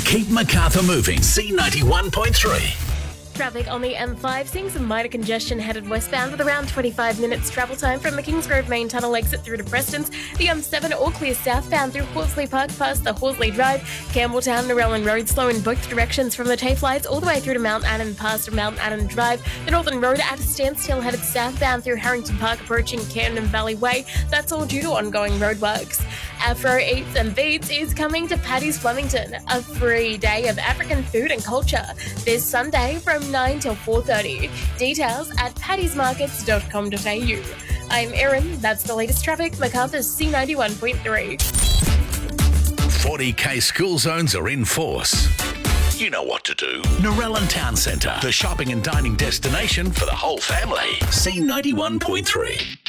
Keep Macarthur moving. C91.3. Traffic on the M5 seeing some minor congestion headed westbound with around 25 minutes travel time from the Kingsgrove main tunnel exit through to Preston's. The M7 all clear southbound through Horsley Park past the Horsley Drive. Campbelltown and Narellan Road slow in both directions from the TAFE lights all the way through to Mount Annan past Mount Annan Drive. The Northern Road at a standstill headed southbound through Harrington Park approaching Camden Valley Way. That's all due to ongoing roadworks. Afro Eats and Beats is coming to Paddy's Flemington, a free day of African food and culture this Sunday from 9 till 4:30. Details at paddysmarkets.com.au. I'm Erin, that's the latest traffic, Macarthur's C91.3. 40k school zones are in force. You know what to do. Narellan Town Centre, the shopping and dining destination for the whole family. C91.3.